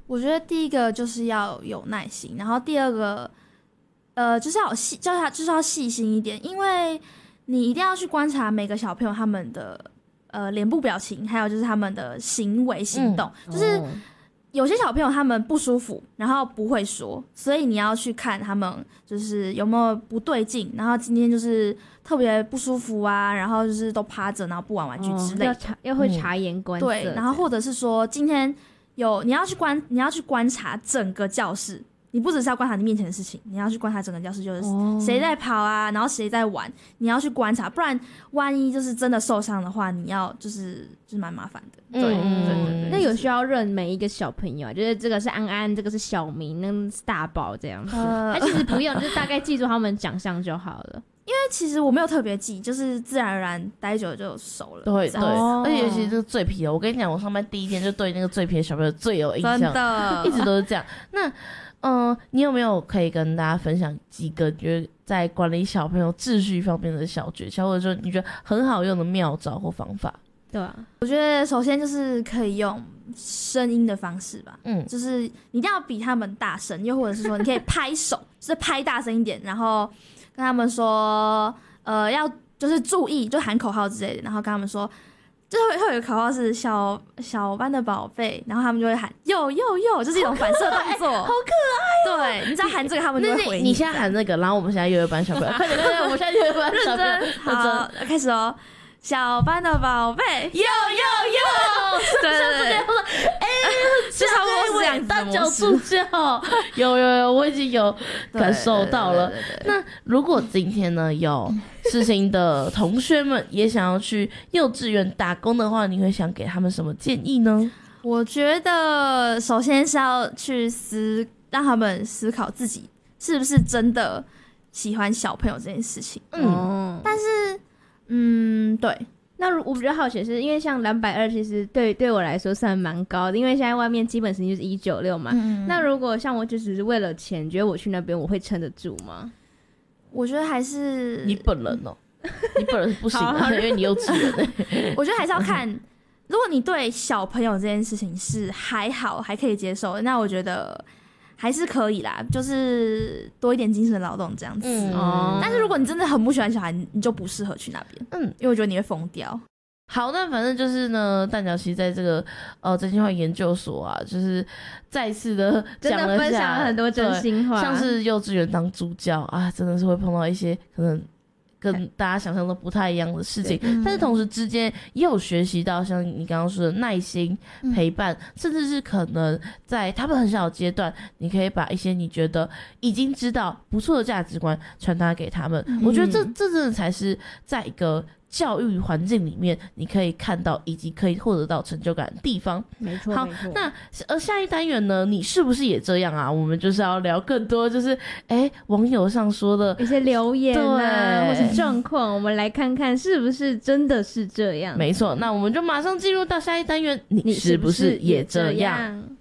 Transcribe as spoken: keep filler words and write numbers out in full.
我觉得第一个就是要有耐心，然后第二个，呃，就是要有细，叫他就是要细心一点，因为你一定要去观察每个小朋友他们的呃脸部表情，还有就是他们的行为行动，嗯、就是有些小朋友他们不舒服，然后不会说，所以你要去看他们就是有没有不对劲，然后今天就是特别不舒服啊，然后就是都趴着，然后不玩玩具之类的，哦、 要察要会察言观色、嗯。 对，然后或者是说今天有你要去观你要去观察整个教室。你不只是要观察你面前的事情，你要去观察整个教室，就是谁在跑啊，然后谁在玩，你要去观察，不然万一就是真的受伤的话，你要就是就是蛮麻烦的。对，嗯、对对对。 那有需要认每一个小朋友，就是这个是安安，这个是小明，那是大宝这样子。呃，他其实不用，就是大概记住他们长相就好了。 因为其实我没有特别记，就是自然而然待久了就熟了。 对对，而且尤其是这个最皮的，我跟你讲，我上班第一天就对那个最皮的小朋友最有印象， 真的， 一直都是这样。那嗯、呃，你有没有可以跟大家分享几个觉得在管理小朋友秩序方面的小诀窍，或者说你觉得很好用的妙招或方法？ 对啊， 我觉得首先就是可以用声音的方式吧，嗯，就是你一定要比他们大声，又或者是说你可以拍手，就是拍大声一点，然后跟他们说，呃，要就是注意，就喊口号之类的，然后跟他们说。就会会有一个口号是小小班的宝贝，然后他们就会喊哟哟哟，就是一种反射动作， 好可爱、喔。对，你只要喊这个，他们就会回你。你现在喊那个，然后我们现在幼儿班小朋友，快点快点，我们现在幼儿班小朋友， 好，开始哦。小班的宝贝， 哟哟哟， 对对对， 哎， 就差不多是这样子大脚助教，有有有，我已经有感受到了。那如果今天呢有世新的同学们也想要去幼稚园打工的话，你会想给他们什么建议呢？ 我觉得首先是要去思，让他们思考自己是不是真的喜欢小朋友这件事情。嗯，但是。嗯，对。 那我比较好奇的是，因为像两百二，其实对对我来说算蛮高的，因为现在外面基本时薪就是一九六嘛。嗯、那如果像我就只是为了钱，觉得我去那边我会撑得住吗？ 我觉得还是你本人哦，你本人是不行的，因为你幼稚园。 我觉得还是要看，如果你对小朋友这件事情是还好，还可以接受，那我觉得。还是可以啦，就是多一点精神劳动这样子。嗯，但是如果你真的很不喜欢小孩，你就不适合去那边。嗯，因为我觉得你会疯掉。 好，那反正就是呢，蛋饺其实在这个呃真心话研究所啊，就是再次的讲了下， 真的分享了很多真心话， 像是幼稚园当助教啊，真的是会碰到一些可能。跟大家想象都不太一样的事情，但是同时之间也有学习到像你刚刚说的耐心、陪伴，嗯、甚至是可能在他们很小的阶段，你可以把一些你觉得已经知道不错的价值观传达给他们。嗯、我觉得这这真的才是在一个教育环境里面你可以看到以及可以获得到成就感的地方。 没错， 好，那呃下一单元呢，你是不是也这样啊？我们就是要聊更多，就是哎网友上说的一些留言啊，或是状况，我们来看看是不是真的是这样。 没错，那我们就马上进入到下一单元，你是不是也这样？